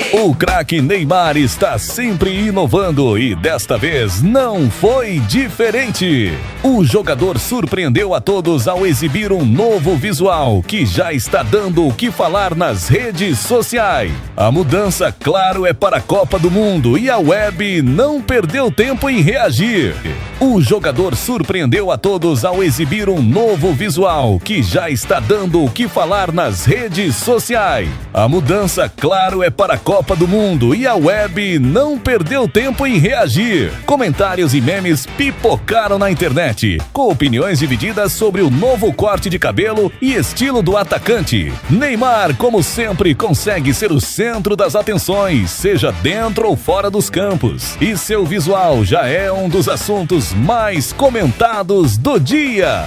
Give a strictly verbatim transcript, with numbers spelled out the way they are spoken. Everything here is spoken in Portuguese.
O craque Neymar está sempre inovando e desta vez não foi diferente. O jogador surpreendeu a todos ao exibir um novo visual que já está dando o que falar nas redes sociais. A mudança, claro, é para a Copa do Mundo e a web não perdeu tempo em reagir. O jogador surpreendeu a todos ao exibir um novo visual que já está dando o que falar nas redes sociais. A mudança, claro, é para a Copa do Mundo e a web não perdeu tempo em reagir. Comentários e memes pipocaram na internet, com opiniões divididas sobre o novo corte de cabelo e estilo do atacante. Neymar, como sempre, consegue ser o centro das atenções, seja dentro ou fora dos campos. E seu visual já é um dos assuntos mais comentados do dia.